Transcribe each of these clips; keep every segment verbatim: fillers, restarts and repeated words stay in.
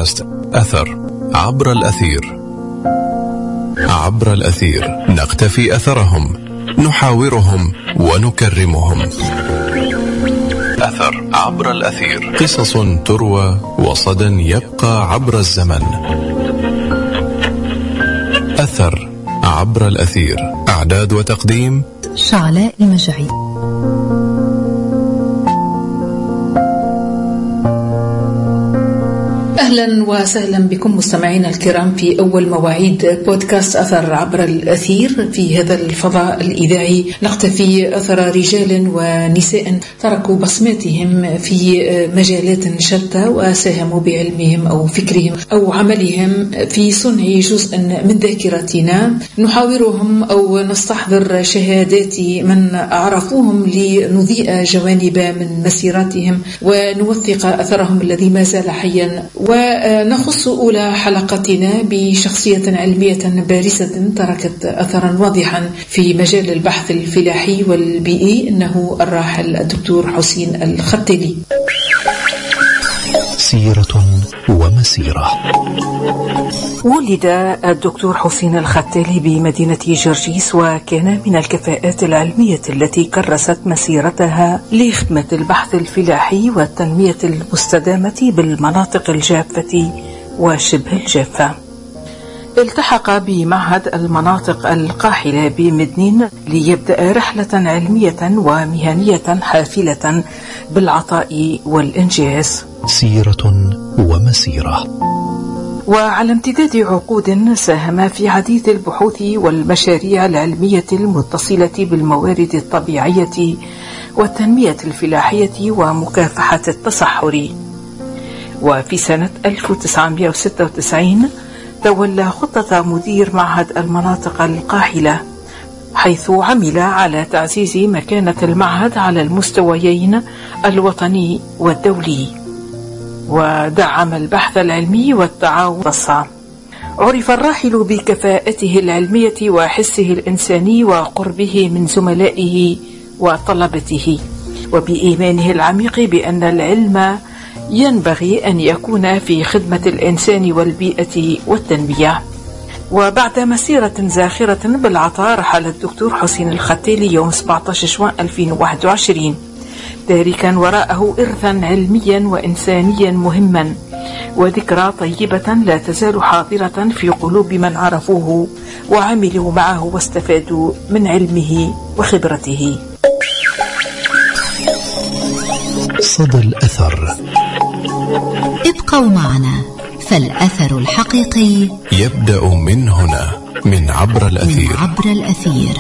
بودكاست أثر عبر الأثير. عبر الأثير نقتفي أثرهم، نحاورهم ونكرمهم. أثر عبر الأثير، قصص تروى وصدى يبقى عبر الزمن. أثر عبر الأثير، إعداد وتقديم شعلاء المجعي. أهلا وسهلا بكم مستمعينا الكرام في أول مواعيد بودكاست أثر عبر الأثير. في هذا الفضاء الإذاعي نقتفي أثر رجال ونساء تركوا بصماتهم في مجالات شتى وساهموا بعلمهم أو فكرهم أو عملهم في صنع جزء من ذاكرتنا. نحاورهم أو نستحضر شهادات من عرفوهم لنضيء جوانب من مسيراتهم ونوثق أثرهم الذي ما زال حيا. ونخص أولى حلقتنا بشخصية علمية بارزة تركت أثرا واضحا في مجال البحث الفلاحي والبيئي، إنه الراحل الدكتور حسين الختلي. سيرة ومسيرة. ولد الدكتور حسين الختلي بمدينة جرجيس، وكان من الكفاءات العلمية التي كرست مسيرتها لخدمة البحث الفلاحي والتنمية المستدامة بالمناطق الجافة وشبه الجافة. التحق بمعهد المناطق القاحلة بمدنين ليبدأ رحلة علمية ومهنية حافلة بالعطاء والإنجاز. سيرة ومسيرة. وعلى امتداد عقود ساهم في عديد البحوث والمشاريع العلمية المتصلة بالموارد الطبيعية والتنمية الفلاحية ومكافحة التصحر. وفي سنة ألف وتسعمائة وستة وتسعين تولى خطة مدير معهد المناطق القاحلة، حيث عمل على تعزيز مكانة المعهد على المستويين الوطني والدولي، ودعم البحث العلمي والتعاون الصام. عرف الراحل بكفاءته العلمية وحسه الإنساني وقربه من زملائه وطلبته، وبإيمانه العميق بأن العلم ينبغي أن يكون في خدمة الإنسان والبيئة والتنمية. وبعد مسيرة زاخرة بالعطاء رحل الدكتور حسين الختلي يوم سبعة عشر شوان ألفين وواحد وعشرين، تاركا وراءه إرثا علميا وإنسانيا مهما وذكرى طيبة لا تزال حاضرة في قلوب من عرفوه وعملوا معه واستفادوا من علمه وخبرته. صدى الأثر. ابقوا معنا، فالأثر الحقيقي يبدأ من هنا، من عبر الأثير. من عبر الأثير.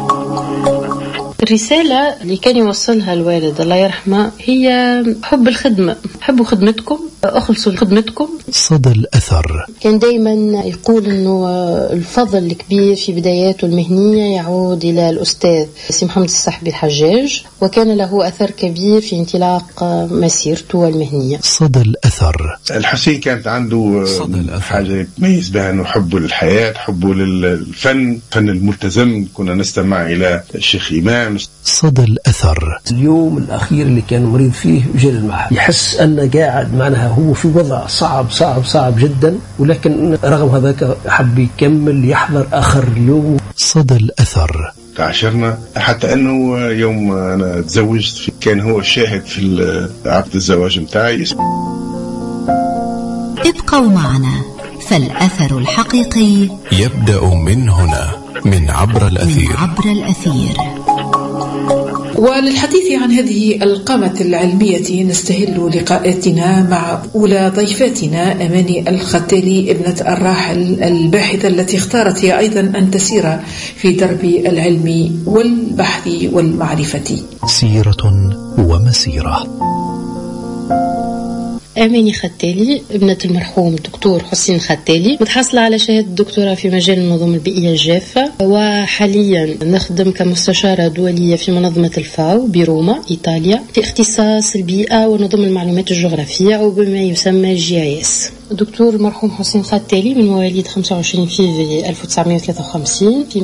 الرسالة اللي كان يوصلها الوالد الله يرحمه هي حب الخدمة، حبوا خدمتكم، أخلصوا لخدمتكم. صدى الأثر. كان دايما يقول أنه الفضل الكبير في بداياته المهنية يعود إلى الأستاذ سي محمد الصحبي الحجاج، وكان له أثر كبير في انطلاق مسيرته المهنية. صدى الأثر. الحسين كانت عنده حاجة يتميز بها أنه حبه للحياة، حبه للفن، فن الملتزم. كنا نستمع إلى الشيخ إمام. صدى الأثر. اليوم الأخير اللي كان مريض فيه جاء المعهد، يحس أنه قاعد معناها هو في وضع صعب صعب صعب جدا، ولكن رغم هذاك حب يكمل يحضر آخر اليوم. صدى الأثر. تعاشرنا حتى أنه يوم أنا تزوجت كان هو الشاهد في عقد الزواج متاعي. ابقوا معنا، فالأثر الحقيقي يبدأ من هنا، من عبر الأثير. من عبر الأثير. وللحديث عن هذه القامة العلمية نستهل لقاءاتنا مع أولى ضيفاتنا أماني الختلي، ابنة الراحل الباحثة التي اختارت هي أيضا أن تسير في درب العلم والبحث والمعرفة. سيرة ومسيرة. أماني ختلي ابنة المرحوم دكتور حسين ختلي، متحصلة على شهادة الدكتوراه في مجال النظم البيئية الجافة، وحاليا نخدم كمستشارة دولية في منظمة الفاو بروما إيطاليا في اختصاص البيئة ونظم المعلومات الجغرافية وبما يسمى جي آي إس. الدكتور المرحوم حسين ختلي من مواليد خمسة وعشرين فيفري ألف وتسعمائة وثلاثة وخمسين في